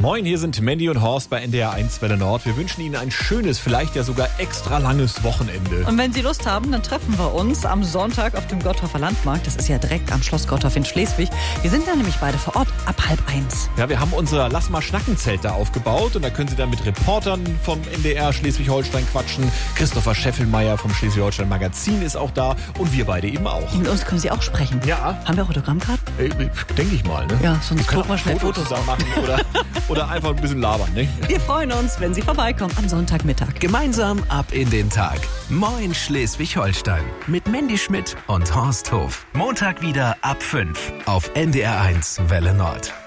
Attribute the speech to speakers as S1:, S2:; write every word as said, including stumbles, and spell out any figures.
S1: Moin, hier sind Mandy und Horst bei N D R eins Welle Nord. Wir wünschen Ihnen ein schönes, vielleicht ja sogar extra langes Wochenende.
S2: Und wenn Sie Lust haben, dann treffen wir uns am Sonntag auf dem Gottorfer Landmarkt. Das ist ja direkt am Schloss Gottorf in Schleswig. Wir sind da nämlich beide vor Ort ab halb eins.
S1: Ja, wir haben unser Lass mal Schnacken-Zelt da aufgebaut und da können Sie dann mit Reportern vom N D R Schleswig-Holstein quatschen. Christopher Scheffelmeier vom Schleswig-Holstein Magazin ist auch da und wir beide eben auch.
S2: Mit uns können Sie auch sprechen.
S1: Ja.
S2: Haben wir Autogrammkarten?
S1: Äh, Denke ich mal, ne?
S2: Ja, sonst
S1: wir
S2: gucken wir schnell
S1: Fotos
S2: Fotos
S1: zusammen machen oder, oder einfach ein bisschen labern, ne?
S2: Wir freuen uns, wenn Sie vorbeikommen am Sonntagmittag.
S3: Gemeinsam ab in den Tag. Moin Schleswig-Holstein mit Mandy Schmidt und Horst Hof. Montag wieder ab fünf auf N D R eins Welle Nord.